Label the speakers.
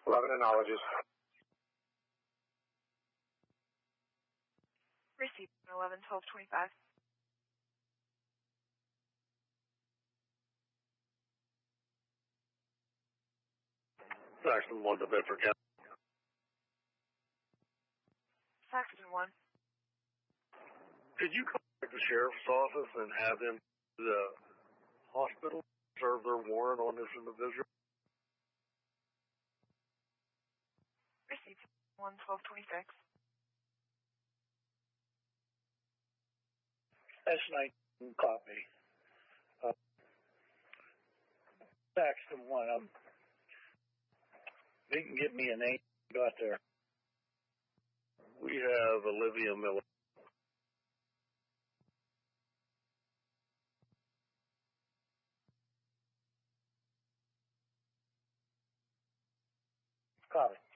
Speaker 1: 11 acknowledges.
Speaker 2: Received 11-12-25.
Speaker 1: Saxton 1 to Bedford County.
Speaker 2: Saxton 1.
Speaker 1: Could you contact the sheriff's office and have them to the hospital serve their warrant on this individual?
Speaker 2: Received 1-12-26.
Speaker 3: S19 copy. Saxton 1. You can give me a name you got there.
Speaker 1: We have Olivia Miller.
Speaker 3: Copy.